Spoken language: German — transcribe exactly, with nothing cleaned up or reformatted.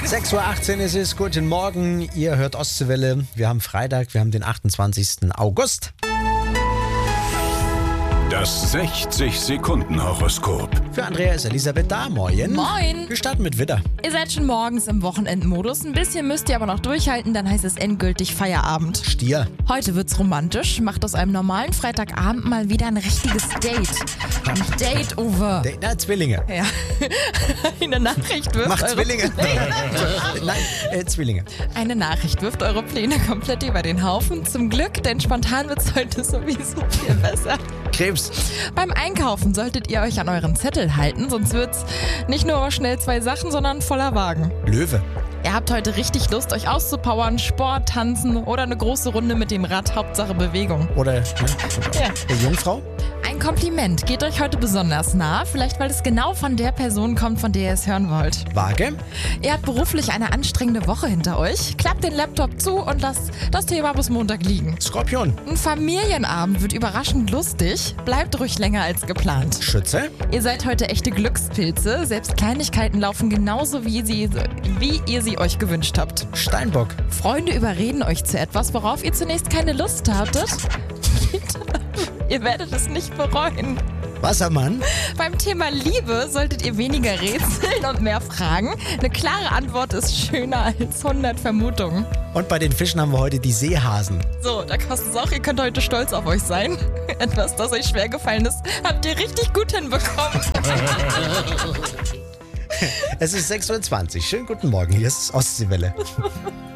sechs Uhr achtzehn ist es, guten Morgen, ihr hört Ostseewelle. Wir haben Freitag, wir haben den achtundzwanzigsten August. Das sechzig-Sekunden-Horoskop. Für Andrea ist Elisabeth da, moin. Moin. Wir starten mit Widder. Ihr seid schon morgens im Wochenendmodus. Ein bisschen müsst ihr aber noch durchhalten, dann heißt es endgültig Feierabend. Stier. Heute wird's romantisch. Macht aus einem normalen Freitagabend mal wieder ein richtiges Date. Ein Date-Over. De- Na, Zwillinge. Ja. Eine Nachricht wirft Mach eure Zwillinge. Nein, äh, Zwillinge. Eine Nachricht wirft eure Pläne komplett über den Haufen. Zum Glück, denn spontan wird's heute sowieso viel besser. Krebs. Beim Einkaufen solltet ihr euch an euren Zettel halten, sonst wird's nicht nur schnell zwei Sachen, sondern voller Wagen. Löwe. Ihr habt heute richtig Lust, euch auszupowern, Sport, Tanzen oder eine große Runde mit dem Rad, Hauptsache Bewegung. Oder ne? Ja. Äh, Jungfrau. Ein Kompliment geht euch heute besonders nah, vielleicht weil es genau von der Person kommt, von der ihr es hören wollt. Waage. Ihr habt beruflich eine anstrengende Woche hinter euch, klappt den Laptop zu und lasst das Thema bis Montag liegen. Skorpion. Ein Familienabend wird überraschend lustig, bleibt ruhig länger als geplant. Schütze. Ihr seid heute echte Glückspilze, selbst Kleinigkeiten laufen genauso, wie, sie, wie ihr sie euch gewünscht habt. Steinbock. Freunde überreden euch zu etwas, worauf ihr zunächst keine Lust hattet. Ihr werdet es nicht bereuen. Wassermann. Beim Thema Liebe solltet ihr weniger rätseln und mehr fragen. Eine klare Antwort ist schöner als hundert Vermutungen. Und bei den Fischen haben wir heute die Seehasen. So, da kostet es auch, ihr könnt heute stolz auf euch sein. Etwas, das euch schwer gefallen ist, habt ihr richtig gut hinbekommen. Es ist sechs Uhr zwanzig. Schönen guten Morgen, hier ist Ostseewelle.